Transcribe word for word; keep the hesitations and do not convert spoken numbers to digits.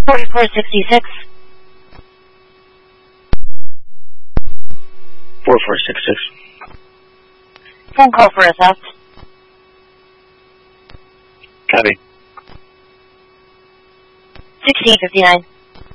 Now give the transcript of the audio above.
forty-four sixty-six. four four six six. Phone call for a theft. Copy. sixteen fifty-nine.